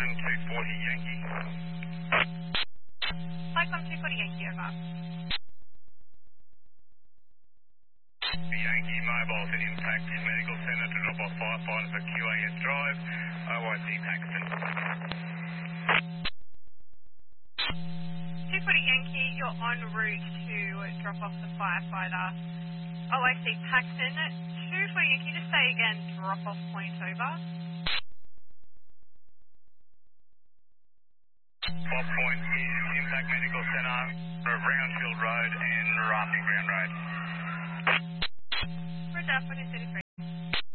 Paxton 240 Yankee. Cyclone 240 Yankee, over. Yankee Mobile to impact in Medical Centre to drop off firefighter for QAS Drive, OIC Paxton. 240 Yankee, you're en route to drop off the firefighter. OIC Paxton, 240 Yankee, just say again, drop off point, over. 4 point is Impact Medical Centre, Roundfield Road and Rafting Ground Road. Roger, 1433.